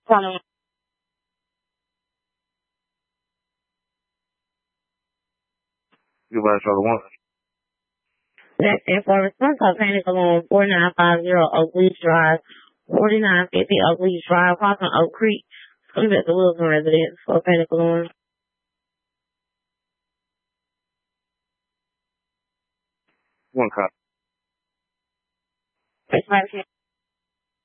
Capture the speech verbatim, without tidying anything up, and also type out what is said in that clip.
Follow. Goodbye, Charlie One. And for response, I'll panic along four nine five zero Oak Leaf Drive, forty-nine fifty Oak Leaf Drive, crossing Oak Creek. Coming back to Wilson residence for panic alarm. One cop. It's right here.